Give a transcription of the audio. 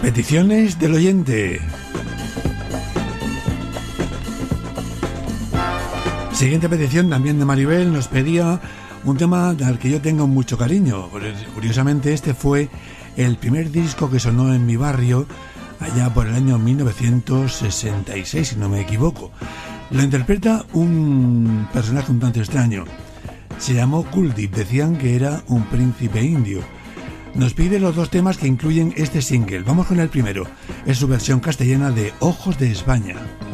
Peticiones del oyente. Siguiente petición también de Maribel, nos pedía un tema al que yo tengo mucho cariño. Curiosamente este fue el primer disco que sonó en mi barrio allá por el año 1966, si no me equivoco. Lo interpreta un personaje un tanto extraño. Se llamó Kuldeep, decían que era un príncipe indio. Nos pide los dos temas que incluyen este single. Vamos con el primero, es su versión castellana de Ojos de España.